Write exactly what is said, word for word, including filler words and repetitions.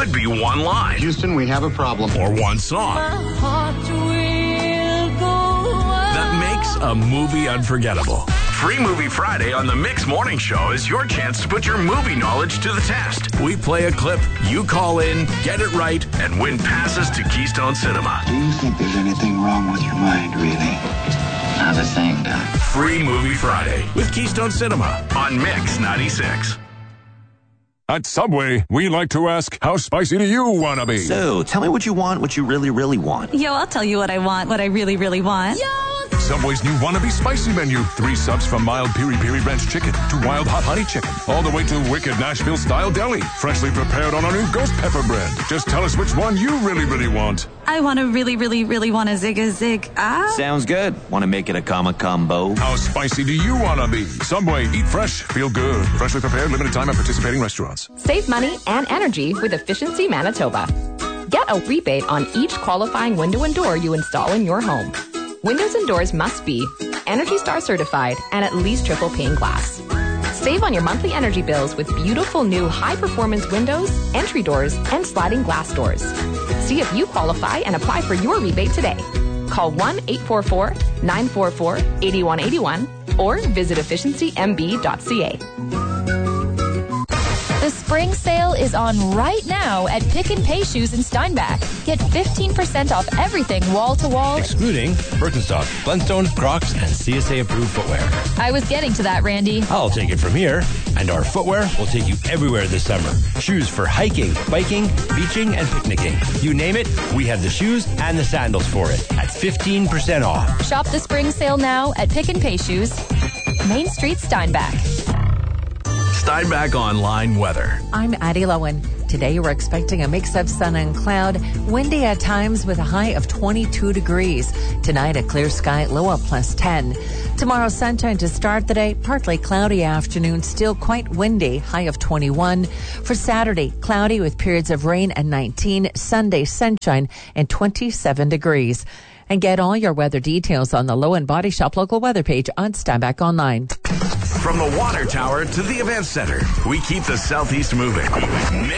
could be one line. Houston, we have a problem. Or one song. My heart will go on. That makes a movie unforgettable. Free Movie Friday on the Mix Morning Show is your chance to put your movie knowledge to the test. We play a clip, you call in, get it right, and win passes to Keystone Cinema. Do you think there's anything wrong with your mind, really? Not a thing, Doc. Free Movie Friday with Keystone Cinema on Mix ninety-six. At Subway, we like to ask, how spicy do you want to be? So, tell me what you want, what you really, really want. Yo, I'll tell you what I want, what I really, really want. Yo! Subway's new Wannabe Spicy menu. Three subs from mild piri-piri ranch chicken to wild hot honey chicken. All the way to wicked Nashville-style deli. Freshly prepared on our new ghost pepper bread. Just tell us which one you really, really want. I want to really, really, really want a zig a zig. Ah. Sounds good. Want to make it a comma combo? How spicy do you want to be? Subway, eat fresh, feel good. Freshly prepared, limited time at participating restaurants. Save money and energy with Efficiency Manitoba. Get a rebate on each qualifying window and door you install in your home. Windows and doors must be Energy Star certified and at least triple pane glass. Save on your monthly energy bills with beautiful new high-performance windows, entry doors, and sliding glass doors. See if you qualify and apply for your rebate today. Call one eight four four, nine four four, eight one eight one or visit efficiency m b dot c a. The spring sale is on right now at Pick and Pay Shoes in Steinbach. Get fifteen percent off everything wall-to-wall. Excluding Birkenstock, Blundstone, Crocs, and C S A-approved footwear. I was getting to that, Randy. I'll take it from here. And our footwear will take you everywhere this summer. Shoes for hiking, biking, beaching, and picnicking. You name it, we have the shoes and the sandals for it at fifteen percent off. Shop the spring sale now at Pick and Pay Shoes, Main Street, Steinbach. Steinbach Online weather. I'm Addie Lowen. Today we're expecting a mix of sun and cloud, windy at times with a high of twenty-two degrees. Tonight a clear sky, low of plus ten. Tomorrow sunshine to start the day, partly cloudy afternoon, still quite windy, high of twenty-one. For Saturday, cloudy with periods of rain and nineteen. Sunday sunshine and twenty-seven degrees. And get all your weather details on the Lowen Body Shop local weather page on Steinbach Online. From the water tower to the event center, we keep the Southeast moving.